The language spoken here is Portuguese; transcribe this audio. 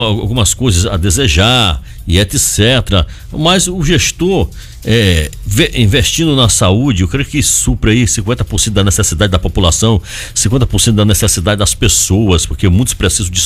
algumas coisas a desejar e etc. Mas o gestor investindo na saúde, eu creio que supra aí 50% da necessidade da população, 50% da necessidade das pessoas, porque muitos precisam de